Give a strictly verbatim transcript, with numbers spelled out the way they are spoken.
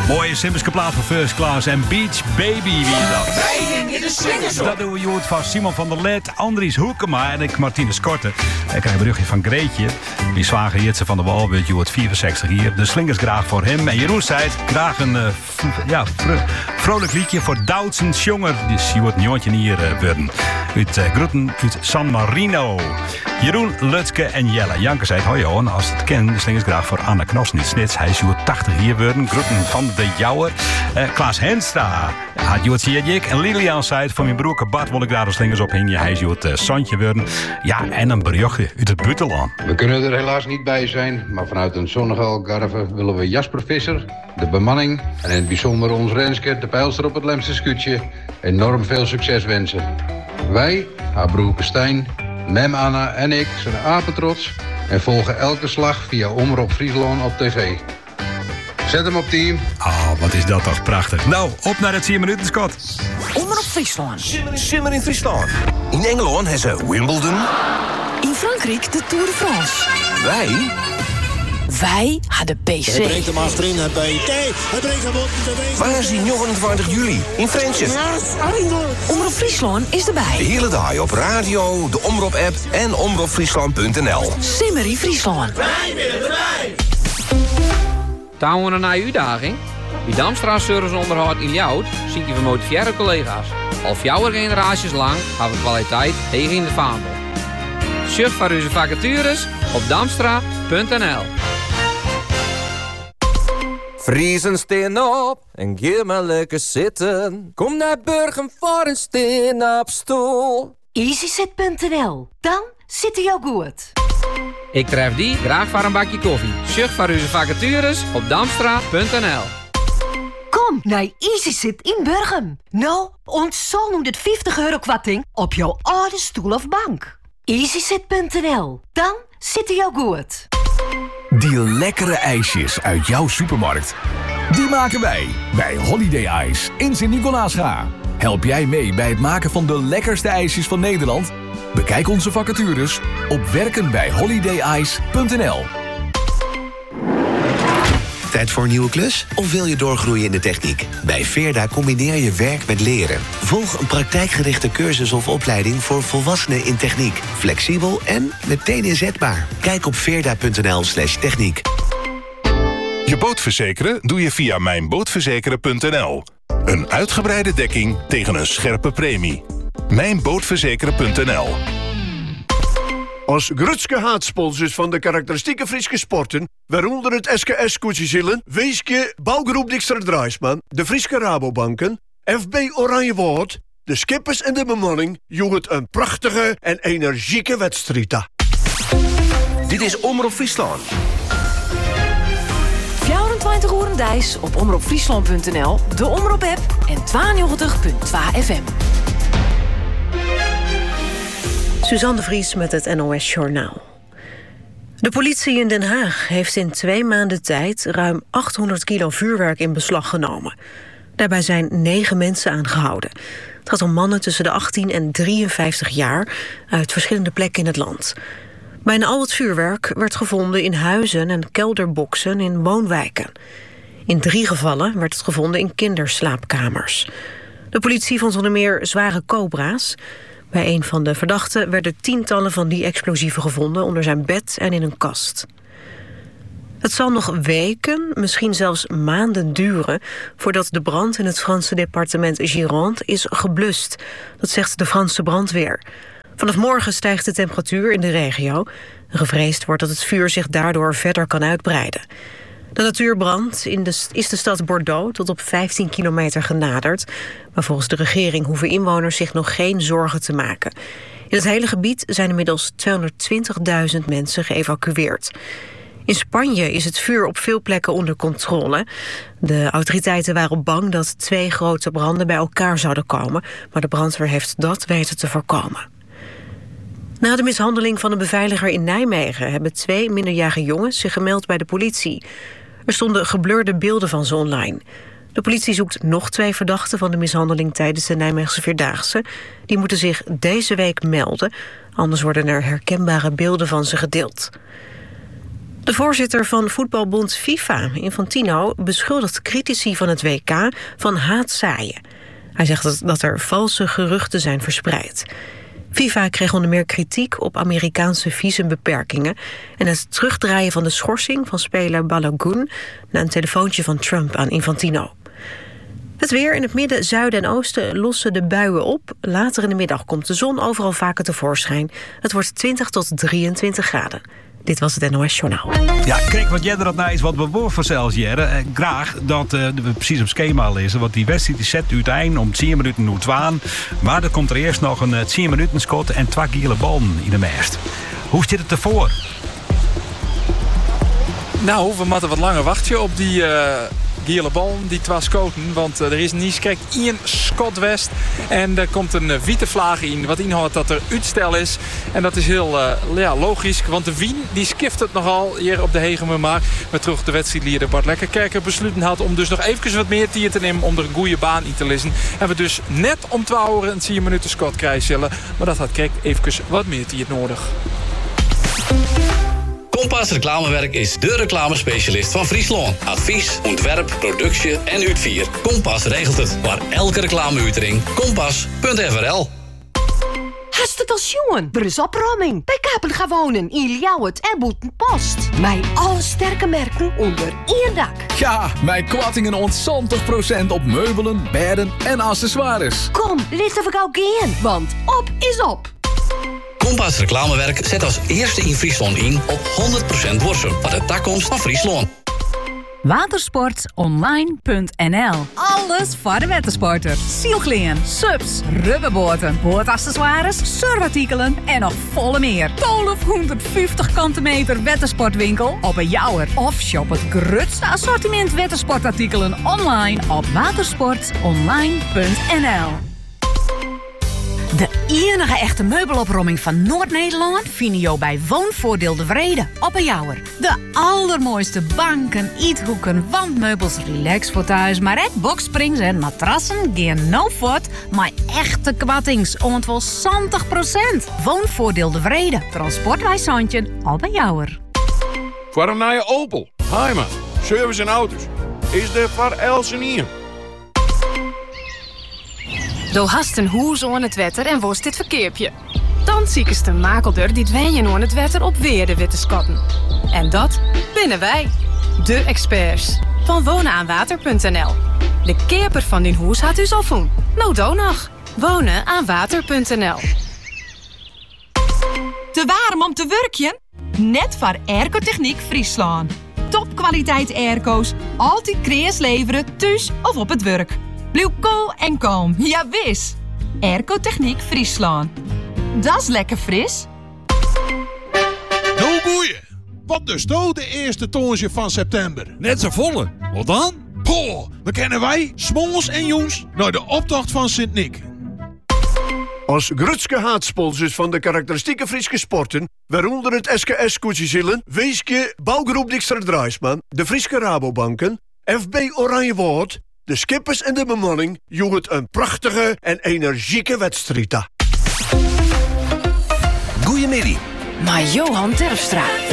Mooie Simmerske plaat van First Class en Beach Baby, wie is dat? Wij in de slingers op. Dat doen we jood van Simon van der Let, Andries Hoekema en ik Martinus Korte. Ik krijg een berichtje van Greetje. Die zwager Jitse van der Wal, weet je wordt vierenzestig hier. De slingers graag voor hem. En Jeroen zei het, graag een uh, v- ja, vro- vrolijk liedje voor Doudsens jonger. Dus je wordt een jongetje hier uh, worden. Uit uh, Groeten uit San Marino. Jeroen, Lutke en Jelle. Janke zei, hoi joh, als het ken, de slingers graag voor Anne Knos niet snits. Hij is tachtig hier worden. Groeten van de Jouwer. Uh, Klaas Henstra. Had Jood Sierjik en Lilian zei het, van mijn broer Bart wil ik daar de slingers op hingen. Hij is Jood uh, Santje worden. Ja, en een berichtje uit het buitenland. We kunnen er helaas niet bij zijn, maar vanuit een zonnige Algarve willen we Jasper Visser, de bemanning en in het bijzonder ons Renske, de peilster op het Lemse schuutje, enorm veel succes wensen. Wij, haar broer Stijn, Mem Anna en ik zijn apetrots en volgen elke slag via Omroep Friesland op tv. Zet hem op team. Oh, wat is dat toch prachtig. Nou, op naar het vier minuten, Scott. Omroep Friesland. Simmer in Friesland. In Engeland hebben ze Wimbledon. In Frankrijk de Tour de France. Wij? Wij hadden P C. Hij brengt hem achterin, hij bij. Nee, hij brengt hem op de Waar is die negenentwintig juli? In Friendship. Omroep Friesland is De erbij. hele dag op radio, de Omroep-app en omroepfriesland punt n l. Simmer in Friesland. Wij willen erbij. Touwen een nieuwe uitdaging? Bij Damstra Service Onderhoud in Ljouwt ziet je gemotiveerde collega's. Al vier generaties lang hebben we kwaliteit tegen in de vaandel. Surf voor onze vacatures op damstra punt n l. Friesen steen op en geef maar lekker zitten. Kom naar Burgum voor een steen op stoel. easysit punt n l. Dan zit hij jou goed. Ik tref die graag voor een bakje koffie. Surf voor onze vacatures op damstra punt n l. Kom naar EasySit in Burgum. Nou, ontzol honderdvijftig euro kwatting op jouw oude stoel of bank. easysit punt n l. Dan zit hij jou goed. Die lekkere ijsjes uit jouw supermarkt. Die maken wij bij Holiday Ice in Sint-Nicolaasga. Help jij mee bij het maken van de lekkerste ijsjes van Nederland? Bekijk onze vacatures op werken bij holiday ice punt n l. Tijd voor een nieuwe klus? Of wil je doorgroeien in de techniek? Bij Veerda combineer je werk met leren. Volg een praktijkgerichte cursus of opleiding voor volwassenen in techniek. Flexibel en meteen inzetbaar. Kijk op veerda punt n l slash techniek. Je boot verzekeren doe je via mijn bootverzekeren punt n l. Een uitgebreide dekking tegen een scherpe premie. mijn bootverzekeren punt n l. Als Grutske haatsponsors van de karakteristieke Frieske sporten, waaronder het S K S-koetsjezillen, Weeske, Bouwgroep Dijkstra Draaisman, de Frieske Rabobanken, F B Oranje Woord, de skippers en de bemanning, jongen een prachtige en energieke wedstrijd. Dit is Omroep Friesland. vierentwintig uur Dijs op omroep friesland punt n l, de Omroep-app en tweeënnegentig punt twee F M. Suzanne de Vries met het N O S-journaal. De politie in Den Haag heeft in twee maanden tijd ruim achthonderd kilo vuurwerk in beslag genomen. Daarbij zijn negen mensen aangehouden. Het gaat om mannen tussen de achttien en drieënvijftig jaar uit verschillende plekken in het land. Bijna al het vuurwerk werd gevonden in huizen en kelderboxen in woonwijken. In drie gevallen werd het gevonden in kinderslaapkamers. De politie vond onder meer zware cobra's. Bij een van de verdachten werden tientallen van die explosieven gevonden onder zijn bed en in een kast. Het zal nog weken, misschien zelfs maanden duren voordat de brand in het Franse departement Gironde is geblust. Dat zegt de Franse brandweer. Vanaf morgen stijgt de temperatuur in de regio. Gevreesd wordt dat het vuur zich daardoor verder kan uitbreiden. De natuurbrand in de, is de stad Bordeaux tot op vijftien kilometer genaderd. Maar volgens de regering hoeven inwoners zich nog geen zorgen te maken. In het hele gebied zijn inmiddels tweehonderdtwintigduizend mensen geëvacueerd. In Spanje is het vuur op veel plekken onder controle. De autoriteiten waren bang dat twee grote branden bij elkaar zouden komen, maar de brandweer heeft dat weten te voorkomen. Na de mishandeling van een beveiliger in Nijmegen hebben twee minderjarige jongens zich gemeld bij de politie. Er stonden geblurde beelden van ze online. De politie zoekt nog twee verdachten van de mishandeling tijdens de Nijmeegse Vierdaagse. Die moeten zich deze week melden, anders worden er herkenbare beelden van ze gedeeld. De voorzitter van voetbalbond FIFA, Infantino, beschuldigt critici van het W K van haatzaaien. Hij zegt dat er valse geruchten zijn verspreid. FIFA kreeg onder meer kritiek op Amerikaanse visumbeperkingen en het terugdraaien van de schorsing van speler Balogun na een telefoontje van Trump aan Infantino. Het weer in het midden, zuiden en oosten lossen de buien op. Later in de middag komt de zon overal vaker tevoorschijn. Het wordt twintig tot drieëntwintig graden. Dit was het N O S Journaal. Ja, kijk wat jij er nou is wat we voor zelfs, Jerre. Eh, graag dat uh, we precies op schema lezen. Want die wedstrijd die zet uiteen om tien minuten nu twaan. Maar er komt er eerst nog een uh, tien minuten schot en twee gele ballen in de meest. Hoe zit het ervoor? Nou, we moeten wat langer wachten op die uh, gele bal, die twee schoten. Want uh, er is niet kijk één schot west. En er komt een uh, witte vlaag in. Wat inhoudt dat er uitstel is. En dat is heel uh, ja, logisch. Want de Wien die skift het nogal hier op de Hegemer. Maar met terug de wedstrijdleider Bart Lekkerkerker besloten had om dus nog even wat meer tijd te nemen om er een goede baan in te lezen. En we dus net om twaalf uur een tien minuten schot krijgen zullen. Maar dat had kijk even wat meer tijd nodig. Kompas Reclamewerk is de reclamespecialist van Friesland. Advies, ontwerp, productie en uitvier. Kompas regelt het. Waar elke reclameuitering. kompas punt f r l. Hartstikke als jongen, er is opruiming. Bij Kapel gaan wonen in Ljouwert en Boetenpost. Met alle sterke merken onder één dak. Ja, mijn kwattingen ontzontig procent op meubelen, bedden en accessoires. Kom, laten we gauw gaan, want op is op. Kompas Reclamewerk zet als eerste in Friesland in op honderd procent worsen. Wat de takkomst van Friesland. watersportonline punt n l. Alles voor de watersporter. Zielkleien, subs, rubberboten, boordaccessoires, surfartikelen en nog volle meer. twaalfhonderdvijftig kanten meter watersportwinkel op een jouwer. Of shop het grootste assortiment watersportartikelen online op watersportonline punt n l. De enige echte meubelopromming van Noord-Nederland vind je bij Woonvoordeel de Vrede op een Jouwer. De allermooiste banken, eethoeken, wandmeubels, relax voor thuis, maar ook boxsprings en matrassen gaan no voort, maar echte kwattings, om wel zestig procent. Woonvoordeel de Vrede, transportwijzandje op een Jouwer. Voor een nieuwe Opel, Heima, service en auto's, is er voor Elsen. Zo hast een hoes aan het wetter en worst dit verkeerpje. Dan ziekest de makelder die dwenjen aan het wetter op weer de witte skotten. En dat binnen wij, de experts van wonenaanwater punt n l. De keerper van die hoes had u al voen. Nou dan nog. wonenaanwater punt n l. Te warm om te werkjen? Net voor Airco-Techniek Friesland. Topkwaliteit airco's, altijd kreas leveren, thuis of op het werk. Blijf cool en kalm, ja wis. Airco-Techniek Friesland. Dat is lekker fris. Nou boeien, wat dus toch de eerste tonsje van september? Net zo volle, wat dan? Poh, dan kennen wij, Smols en Joens, naar de optocht van Sint-Nick. Als grootste haatsponsors van de karakteristieke Friese sporten, waaronder het S K S-koetsjezillen, Weeskje, Bouwgroep Dijkstra Draaisman, de Friese Rabobanken, F B Oranje Woord, de skippers en de bemanning joegen het een prachtige en energieke wedstrijd. Goeiemiddag. Maar Johan Terpstra.